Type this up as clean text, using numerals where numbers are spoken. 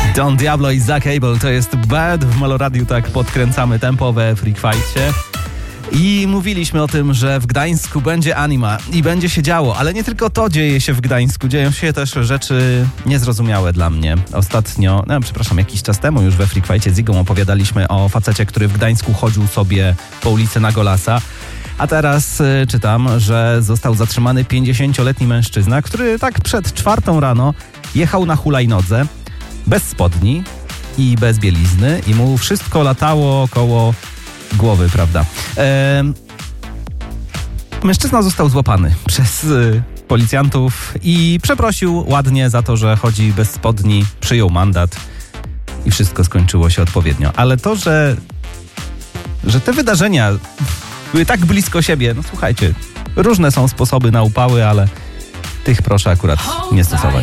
Don Diablo i Zach Abel, to jest Bad. W Meloradiu tak podkręcamy tempo we Freak Fightcie. I mówiliśmy o tym, że w Gdańsku będzie Anima i będzie się działo, ale nie tylko to dzieje się w Gdańsku, dzieją się też rzeczy niezrozumiałe dla mnie. Ostatnio, jakiś czas temu już we Freak Fightcie z Igą opowiadaliśmy o facecie, który w Gdańsku chodził sobie po ulicy na Golasa. A teraz czytam, że został zatrzymany 50-letni mężczyzna, który tak przed 4 rano jechał na hulajnodze, bez spodni i bez bielizny i mu wszystko latało koło głowy, prawda? Mężczyzna został złapany przez policjantów i przeprosił ładnie za to, że chodzi bez spodni, przyjął mandat i wszystko skończyło się odpowiednio. Ale to, że te wydarzenia były tak blisko siebie, no słuchajcie, różne są sposoby na upały, ale tych proszę akurat nie stosować.